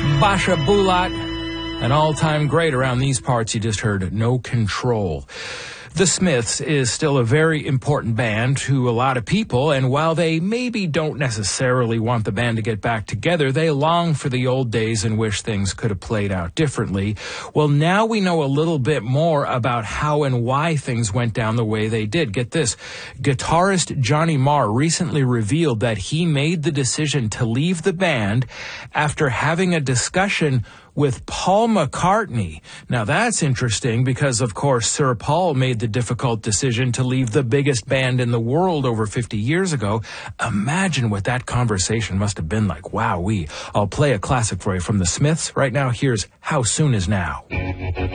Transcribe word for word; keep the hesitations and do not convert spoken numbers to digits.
Basha Bulat, an all-time great around these parts. You just heard No Control. The Smiths is still a very important band to a lot of people, and while they maybe don't necessarily want the band to get back together, they long for the old days and wish things could have played out differently. Well, now we know a little bit more about how and why things went down the way they did. Get this, guitarist Johnny Marr recently revealed that he made the decision to leave the band after having a discussion with Paul McCartney. Now that's interesting because, of course, Sir Paul made the difficult decision to leave the biggest band in the world over fifty years ago. Imagine what that conversation must have been like. Wowee. I'll play a classic for you from the Smiths. Right now, here's How Soon Is Now.